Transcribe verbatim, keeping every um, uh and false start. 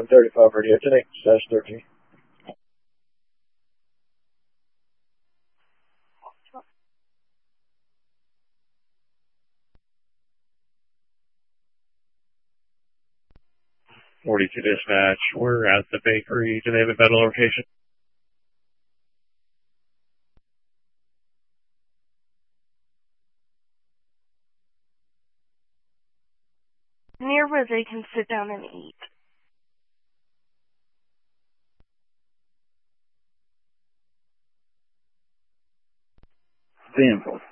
M thirty-five radio, ten dash thirteen. forty-two dispatch, we're at the bakery. Do they have a better location? Near where they can sit down and eat. Stanford.